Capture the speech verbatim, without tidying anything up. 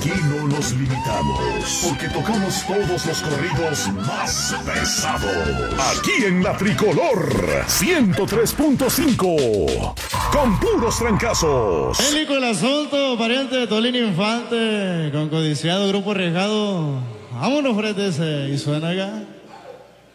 Aquí no nos limitamos, porque tocamos todos los corridos más pesados. Aquí en La Tricolor, ciento tres punto cinco, con puros trancazos. Élico el asunto, pariente de Tolín Infante, con codiciado grupo arriesgado. Vámonos, frente ese, y suena acá.